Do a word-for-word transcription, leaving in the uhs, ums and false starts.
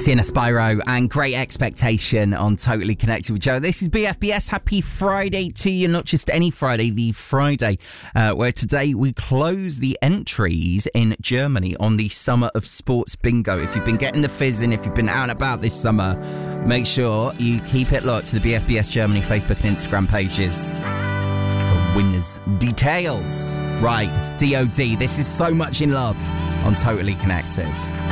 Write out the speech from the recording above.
Sienna Spyro and Great Expectation on Totally Connected with Joe. This is B F B S. Happy Friday to you. Not just any Friday, the Friday uh, where today we close the entries in Germany on the Summer of Sports Bingo. If you've been getting the fizzing, if you've been out and about this summer, make sure you keep it locked to the B F B S Germany Facebook and Instagram pages for winners' details. Right, D O D, this is So Much in Love on Totally Connected.